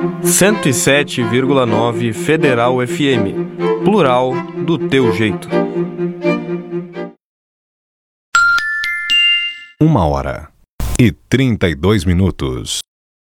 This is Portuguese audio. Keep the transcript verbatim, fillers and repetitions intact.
cento e sete vírgula nove Federal F M. Plural do teu jeito. Uma hora e trinta e dois minutos.